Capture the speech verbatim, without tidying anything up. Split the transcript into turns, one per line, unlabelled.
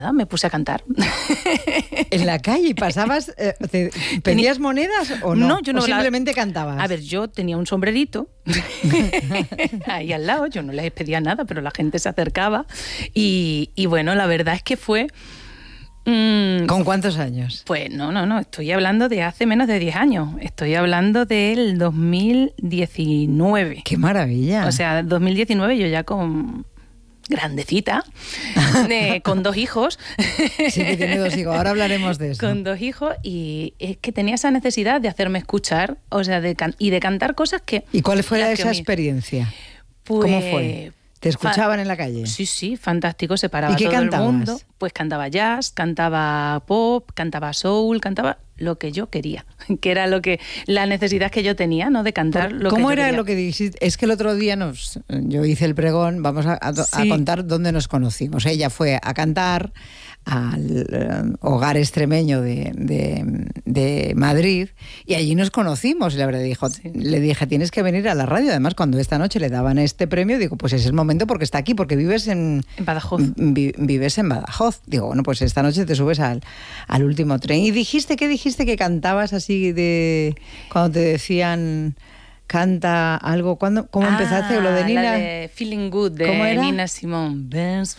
me puse a cantar.
¿En la calle pasabas, eh, te, pedías monedas o no?
No, yo no.
¿O simplemente la... cantabas?
A ver, yo tenía un sombrerito ahí al lado, yo no les pedía nada, pero la gente se acercaba y, y bueno, la verdad es que fue...
Mmm, ¿Con cuántos años?
Pues no, no, no, estoy hablando de hace menos de diez años, estoy hablando del dos mil diecinueve.
¡Qué maravilla!
O sea, dos mil diecinueve yo ya con... grandecita, de, con dos hijos.
Sí, que tiene dos hijos, ahora hablaremos de eso.
Con dos hijos, y es que tenía esa necesidad de hacerme escuchar, o sea, de can- y de cantar cosas que...
¿Y cuál fue esa me... experiencia?
Pues,
¿Cómo fue? ¿Te escuchaban en la calle?
Sí, sí, fantástico, se paraba
¿Y qué
todo
cantabas?
el mundo. Pues cantaba jazz, cantaba pop, cantaba soul, cantaba lo que yo quería, que era lo que la necesidad que yo tenía, ¿no? De cantar lo que
¿Cómo
yo
era
quería.
lo que dijiste? Es que el otro día nos, yo hice el pregón, vamos a, a, sí. a contar dónde nos conocimos. Ella fue a cantar al uh, hogar extremeño de, de, de Madrid y allí nos conocimos y la verdad dijo, sí. le dije, tienes que venir a la radio. Además, cuando esta noche le daban este premio, digo, pues es el momento porque está aquí, porque vives en,
en Badajoz.
Vi, vives en Badajoz. Digo, bueno, pues esta noche te subes al, al último tren. Y dijiste, ¿qué dijiste que cantabas así de cuando te decían... Canta algo, ¿cuándo, ¿cómo
ah,
empezaste? Lo de Nina.
La de Feeling Good de Nina Simone. Burns